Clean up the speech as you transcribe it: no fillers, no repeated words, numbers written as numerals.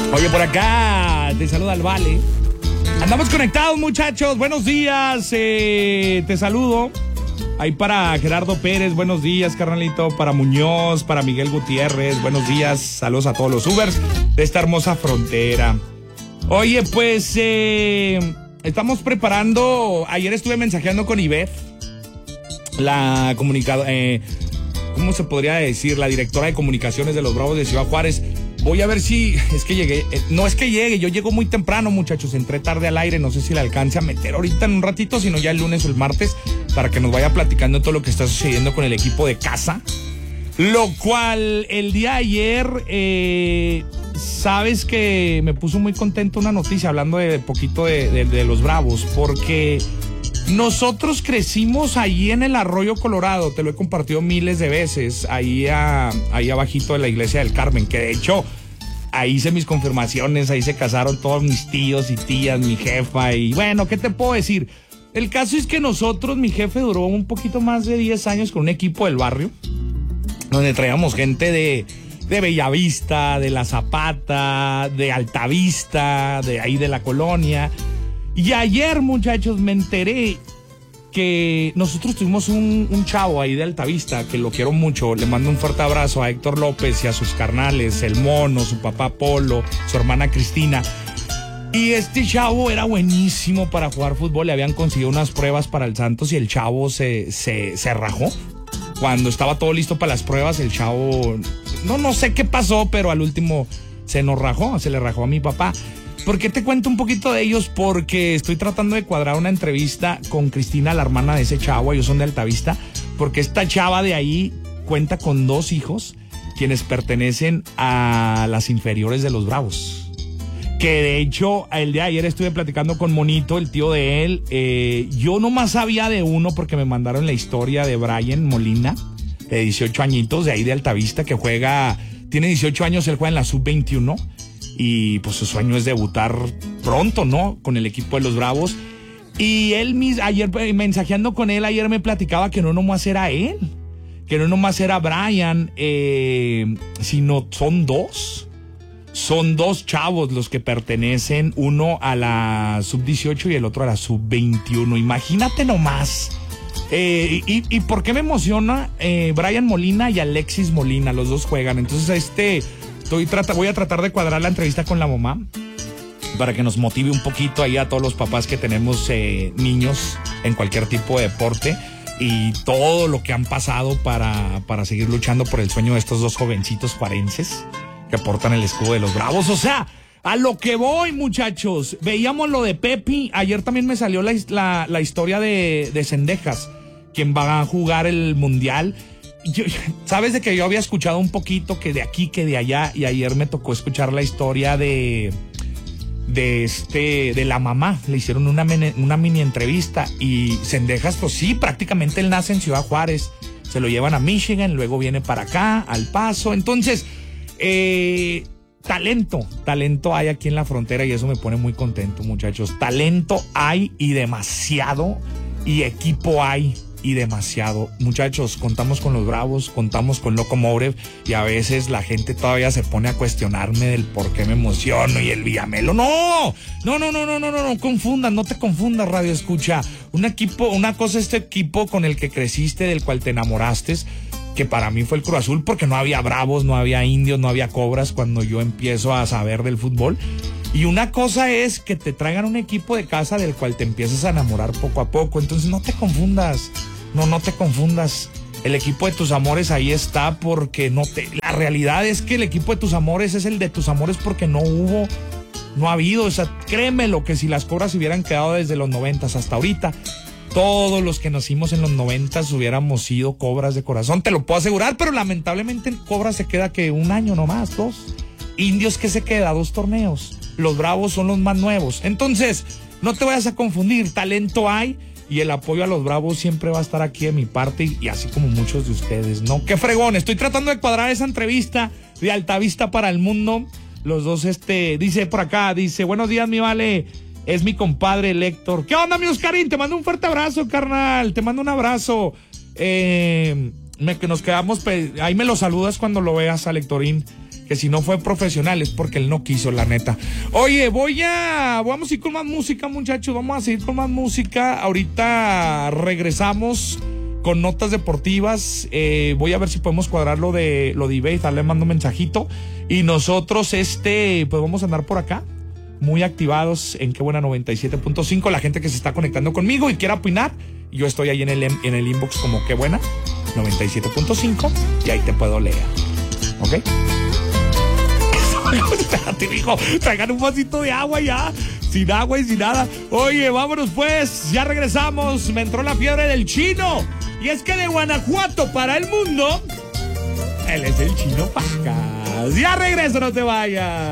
Oye, por acá te saluda el Vale. Andamos conectados, muchachos. Buenos días. Te saludo. Ahí para Gerardo Pérez, buenos días, carnalito. Para Muñoz, para Miguel Gutiérrez, buenos días. Saludos a todos los Ubers de esta hermosa frontera. Oye, pues estamos preparando. Ayer estuve mensajeando con Ivette, la comunicadora, ¿cómo se podría decir? La directora de comunicaciones de los Bravos de Ciudad Juárez. Voy a ver si es que llegué. No es que llegue, yo llego muy temprano, muchachos. Entré tarde al aire, no sé si le alcance a meter ahorita en un ratito, sino ya el lunes o el martes, para que nos vaya platicando todo lo que está sucediendo con el equipo de casa. Lo cual, el día de ayer, sabes que me puso muy contento una noticia, hablando de poquito de los Bravos, porque nosotros crecimos ahí en el Arroyo Colorado, te lo he compartido miles de veces, ahí abajito de la iglesia del Carmen, que de hecho ahí hice mis confirmaciones, ahí se casaron todos mis tíos y tías, mi jefa, y bueno, ¿qué te puedo decir? El caso es que nosotros, mi jefe duró un poquito más de 10 años con un equipo del barrio, donde traíamos gente de Bellavista, de La Zapata, de Altavista, de ahí de la colonia. Y ayer, muchachos, me enteré que nosotros tuvimos un chavo ahí de Altavista, que lo quiero mucho. Le mando un fuerte abrazo a Héctor López y a sus carnales, el Mono, su papá Polo, su hermana Cristina. Y este chavo era buenísimo para jugar fútbol. Le habían conseguido unas pruebas para el Santos y el chavo se rajó. Cuando estaba todo listo para las pruebas, el chavo, no sé qué pasó, pero al último se le rajó a mi papá. ¿Por qué te cuento un poquito de ellos? Porque estoy tratando de cuadrar una entrevista con Cristina, la hermana de ese chavo. Ellos son de Altavista, porque esta chava de ahí cuenta con 2 hijos, quienes pertenecen a las inferiores de los Bravos. Que de hecho, el día de ayer estuve platicando con Monito, el tío de él. Yo nomás sabía de uno porque me mandaron la historia de Brian Molina, de 18 añitos, de ahí de Altavista, que tiene 18 años, él juega en la sub-21. Y pues su sueño es debutar pronto, ¿no? Con el equipo de los Bravos. Y él ayer, mensajeando con él, ayer me platicaba que no nomás era él, que no nomás era Brian, sino son 2. Son 2 chavos los que pertenecen, uno a la sub-18 y el otro a la sub-21. Imagínate nomás. ¿Y por qué me emociona? Brian Molina y Alexis Molina, los 2 juegan. Entonces voy a tratar de cuadrar la entrevista con la mamá para que nos motive un poquito ahí a todos los papás que tenemos niños en cualquier tipo de deporte y todo lo que han pasado para seguir luchando por el sueño de estos 2 jovencitos juarenses que portan el escudo de los Bravos. O sea, a lo que voy, muchachos. Veíamos lo de Pepi. Ayer también me salió la historia de Cendejas, quien va a jugar el Mundial. Sabes de que yo había escuchado un poquito que de aquí, que de allá, y ayer me tocó escuchar la historia de la mamá. Le hicieron una mini entrevista y Cendejas, pues sí, prácticamente él nace en Ciudad Juárez, se lo llevan a Michigan, luego viene para acá, al Paso. Entonces, talento hay aquí en la frontera y eso me pone muy contento, muchachos. Talento hay y demasiado, y equipo hay y demasiado. Muchachos, contamos con los Bravos, contamos con Locomotive, y a veces la gente todavía se pone a cuestionarme del por qué me emociono y el Villamelo. No confundas, no te confundas, radio escucha. Una cosa es este equipo con el que creciste, del cual te enamoraste, que para mí fue el Cruz Azul, porque no había Bravos, no había Indios, no había Cobras cuando yo empiezo a saber del fútbol. Y una cosa es que te traigan un equipo de casa del cual te empiezas a enamorar poco a poco. Entonces no te confundas. No te confundas. El equipo de tus amores ahí está porque la realidad es que el equipo de tus amores es el de tus amores porque no ha habido. O sea, créemelo que si las Cobras hubieran quedado desde los 90s hasta ahorita, todos los que nacimos en los 90s hubiéramos sido Cobras de corazón. Te lo puedo asegurar, pero lamentablemente en Cobras se queda que 1 año nomás, 2. Indios, que se queda 2 torneos. Los Bravos son los más nuevos. Entonces, no te vayas a confundir. Talento hay y el apoyo a los Bravos siempre va a estar aquí de mi parte y así como muchos de ustedes, ¿no? ¡Qué fregón! Estoy tratando de cuadrar esa entrevista de Altavista para el mundo. Los 2, dice por acá, buenos días, mi Vale. Es mi compadre, el Héctor. ¿Qué onda, mi Oscarín? Te mando un fuerte abrazo, carnal. Te mando un abrazo. Que nos quedamos, ahí me lo saludas cuando lo veas al Héctorín. que si no fue profesional es porque él no quiso, la neta. Oye, vamos a ir con más música, muchachos, vamos a seguir con más música. Ahorita regresamos con notas deportivas. Voy a ver si podemos cuadrar lo de eBay, tal le mando un mensajito. Y nosotros, pues vamos a andar por acá, muy activados en Qué Buena 97.5. La gente que se está conectando conmigo y quiera opinar, yo estoy ahí en el inbox como Qué Buena 97.5 y ahí te puedo leer. ¿Ok? Espérate, hijo, traigan un vasito de agua ya. Sin agua y sin nada. Oye, vámonos pues, ya regresamos. Me entró la fiebre del chino. Y es que de Guanajuato para el mundo, él es el Chino Pacas. Ya regreso, no te vayas.